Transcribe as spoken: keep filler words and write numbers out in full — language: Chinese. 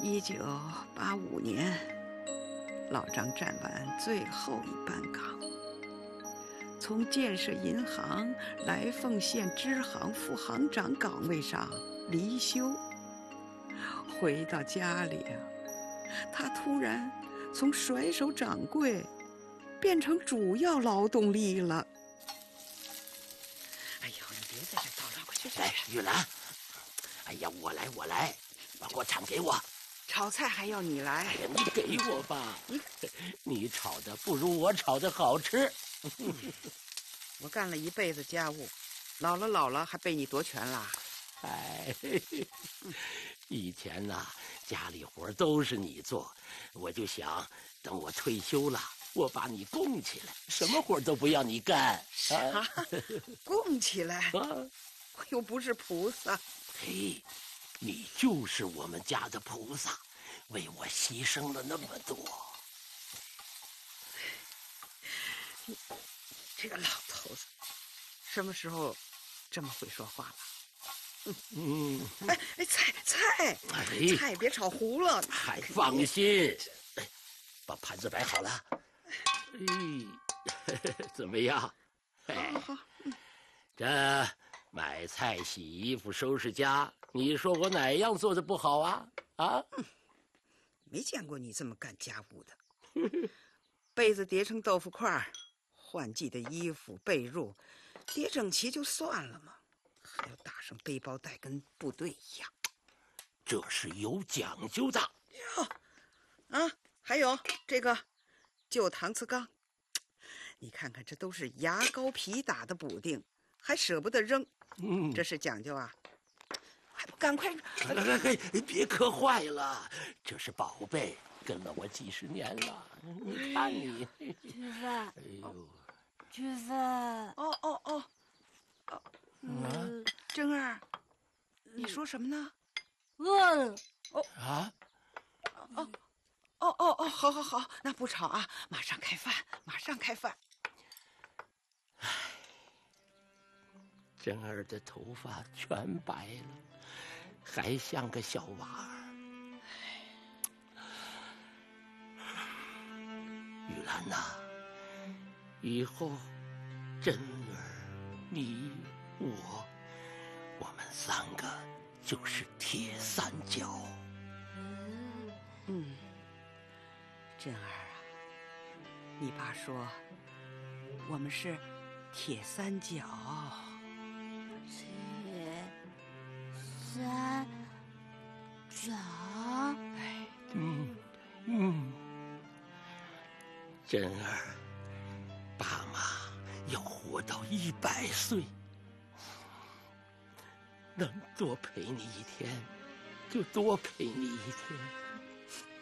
一九八五年，老张站完最后一班岗，从建设银行来凤县支行副行长岗位上离休，回到家里啊，他突然从甩手掌柜变成主要劳动力了。哎呦，你别在这叨叨，快去去！ 来，玉兰，哎呀，我来，我来，把锅铲给我。 炒菜还要你来？ 哎呀，你给我吧，你炒的不如我炒的好吃。 嗯、我干了一辈子家务，老了老了还被你夺权了。 哎，以前呐、啊，家里活都是你做，我就想等我退休了，我把你供起来，什么活都不要你干。 啊，供起来？ 啊， 我又不是菩萨。 嘿，你就是我们家的菩萨，为我牺牲了那么多。 你这个老头子，什么时候这么会说话了？嗯，哎哎，菜菜， 哎， 菜别炒糊了。 还放心，哎，把盘子摆好了。哎，怎么样？哎， 好好，嗯， 这买菜、洗衣服、收拾家，你说我哪样做的不好啊？啊？ 嗯，没见过你这么干家务的。被子叠成豆腐块，换季的衣服、被褥叠整齐就算了嘛，还要打上背包带，跟部队一样。 这是有讲究的哟。啊，还有这个旧搪瓷缸，你看看，这都是牙膏皮打的补丁，还舍不得扔。嗯，这是讲究啊！还不赶快！ 哎哎哎，别磕坏了，这是宝贝，跟了我几十年了。你看你， 菊芬， 哎呦， 菊芬， 哦哦哦，哦， 嗯， 珍儿，你说什么呢？ 饿了。 哦啊， 哦哦哦哦，好好好，那不吵啊，马上开饭，马上开饭。 唉，珍儿的头发全白了，还像个小娃儿。玉兰呐、啊，以后珍儿、你、我，我们三个就是铁三角。 嗯，珍儿啊，你爸说我们是铁三角。 铁三角。 哎， 嗯嗯，珍儿，爸妈要活到一百岁，能多陪你一天就多陪你一天。